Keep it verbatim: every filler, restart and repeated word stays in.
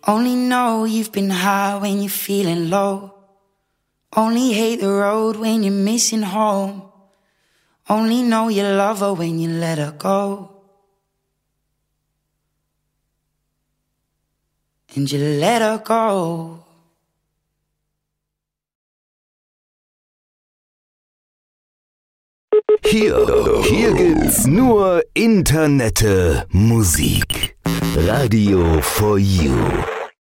Only know you've been high when you're feeling low. Only hate the road when you're missing home. Only know you love her when you let her go. And you let her go. Hier, hier gibt's nur Internette Musik. Radio for You.